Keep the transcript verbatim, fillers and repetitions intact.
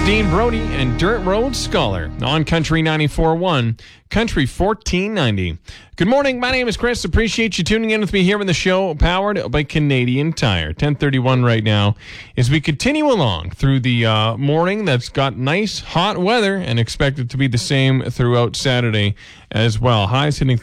Dean Brody and Dirt Road Scholar on Country ninety-four point one, Country fourteen ninety. Good morning. My name is Chris. Appreciate you tuning in with me here on the show, powered by Canadian Tire. ten thirty-one right now as we continue along through the uh, morning that's got nice hot weather and expected to be the same throughout Saturday as well. Highs hitting